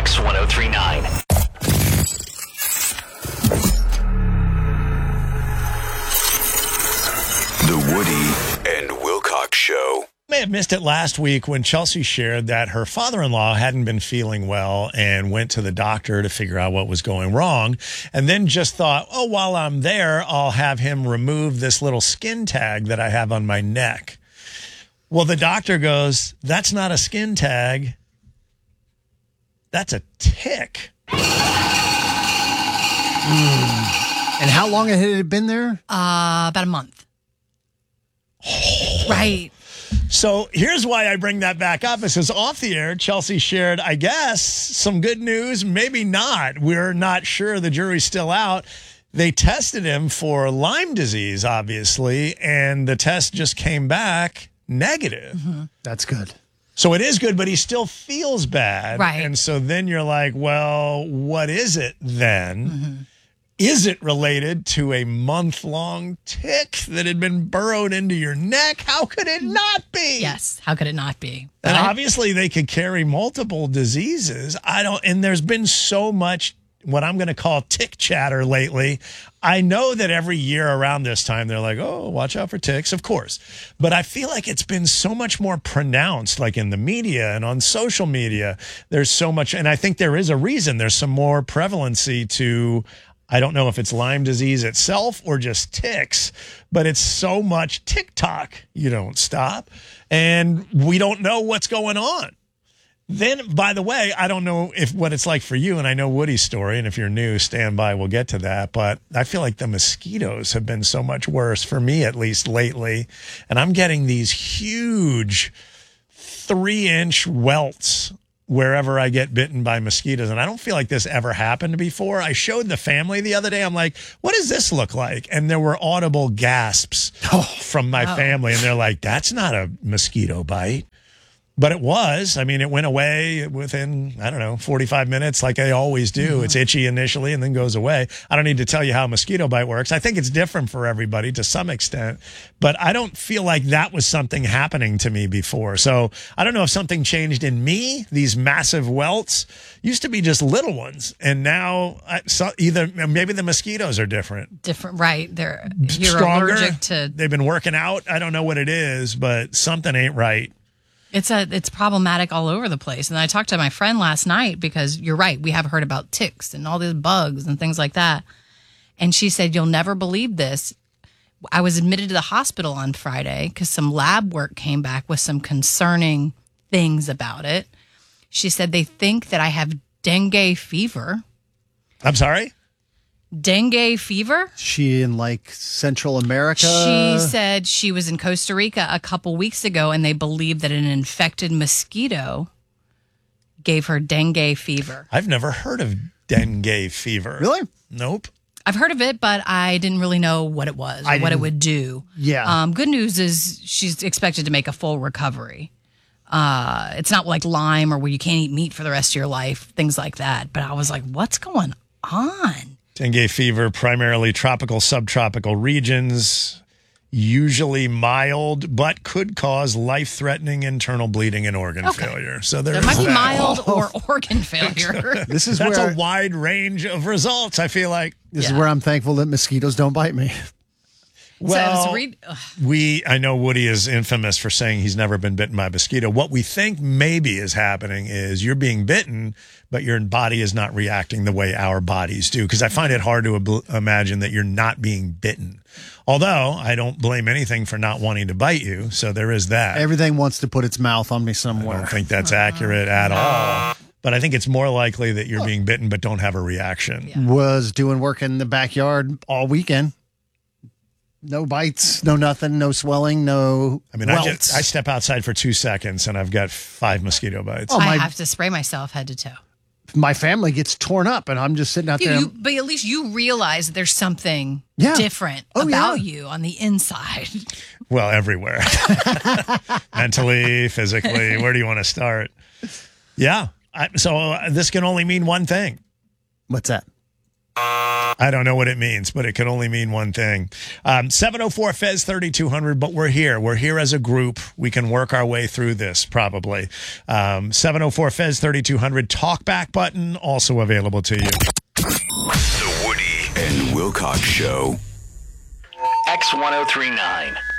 X1039. The Woody and Wilcox Show. May have missed it last week when Chelsea shared that her father-in-law hadn't been feeling well and went to the doctor to figure out what was going wrong, and then just thought, oh, while I'm there, I'll have him remove this little skin tag that I have on my neck. Well, the doctor goes, that's not a skin tag. That's a tick. And how long had it been there? About a month. Right. So here's why I bring that back up. It says off the air, Chelsea shared, I guess, some good news, maybe not. We're not sure. The jury's still out. They tested him for Lyme disease, obviously, and the test just came back negative. Mm-hmm. That's good. So it is good, but he still feels bad. Right. And so then you're like, well, what is it then? Mm-hmm. Is it related to a month-long tick that had been burrowed into your neck? How could it not be? Yes. How could it not be? And But- obviously they could carry multiple diseases. And there's been so much what I'm going to call tick chatter lately. I know that every year around this time, they're like, oh, watch out for ticks, of course. But I feel like it's been so much more pronounced, like in the media and on social media. There's so much, and I think there is a reason. There's some more prevalency to, I don't know if it's Lyme disease itself or just ticks, but it's so much TikTok. You don't stop. And we don't know what's going on. Then, by the way, I don't know what it's like for you, and I know Woody's story, and if you're new, stand by, we'll get to that. But I feel like the mosquitoes have been so much worse, for me at least lately, and I'm getting these huge 3-inch welts wherever I get bitten by mosquitoes, and I don't feel like this ever happened before. I showed the family the other day. I'm like, what does this look like? And there were audible gasps from my family, and they're like, that's not a mosquito bite. But it was. I mean, it went away within, 45 minutes like they always do. It's itchy initially and then goes away. I don't need to tell you how a mosquito bite works. I think it's different for everybody to some extent. But I don't feel like that was something happening to me before. So I don't know if something changed in me. These massive welts used to be just little ones. And now maybe the mosquitoes are different. Different, right. You're Stronger. allergic to... They've been working out. I don't know what it is, but something ain't right. It's problematic all over the place. And I talked to my friend last night because you're right. We have heard about ticks and all these bugs and things like that. And she said, you'll never believe this. I was admitted to the hospital on Friday because some lab work came back with some concerning things about it. She said they think that I have dengue fever. I'm sorry? Dengue fever? She in like Central America? She said she was in Costa Rica a couple weeks ago and they believe that an infected mosquito gave her dengue fever. I've never heard of dengue fever. Really? Nope. I've heard of it, but I didn't really know what it was or what it would do. Yeah. Good news is she's expected to make a full recovery. It's not like Lyme or where you can't eat meat for the rest of your life, things like that. But I was like, what's going on? Dengue fever, primarily tropical, subtropical regions, usually mild, but could cause life-threatening internal bleeding and organ failure. So There might be mild or organ failure. This is That's where a wide range of results, I feel like. This is where I'm thankful that mosquitoes don't bite me. Well, I know Woody is infamous for saying he's never been bitten by a mosquito. What we think maybe is happening is you're being bitten, but your body is not reacting the way our bodies do. Because I find it hard to imagine that you're not being bitten. Although I don't blame anything for not wanting to bite you. So there is that. Everything wants to put its mouth on me I somewhere. don't think that's accurate at all. But I think it's more likely that you're being bitten but don't have a reaction. Was doing work in the backyard all weekend. No bites, no nothing, no swelling, no welts. I step outside for 2 seconds and I've got 5 mosquito bites. I have to spray myself head to toe. My family gets torn up and I'm just sitting out there. But at least you realize that there's something different about you on the inside. Well, everywhere. Mentally, physically. Where do you want to start? Yeah. So this can only mean one thing. What's that? I don't know what it means, but it can only mean one thing. 704 Fez 3200, but we're here. We're here as a group. We can work our way through this probably. 704 Fez 3200 talkback button also available to you. The Woody and Wilcox Show. X1039.